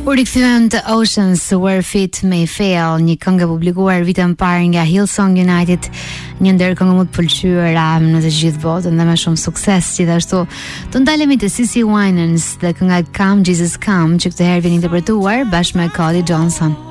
U rikthyem të Oceans Where Fit May Fail, një këngë e publikuar vitën parë nga Hillsong United, një ndër këngë më të pëlqyera në të gjithë botën dhe me shumë sukses. Gjithashtu, të ndalemi te CeCe Winans dhe kënga Come Jesus Come, që këtë herë vjen interpretuar bashkë me Cody Johnson.